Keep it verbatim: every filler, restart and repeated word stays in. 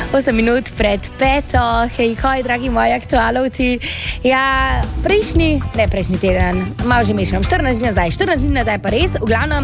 osem minut pred peto, hej, hoj, dragi moji aktualovci. Ja, prejšnji, ne prejšnji teden, malo že mešam, štirinajst dni nazaj, štirinajst dni nazaj pa res, v glavnem,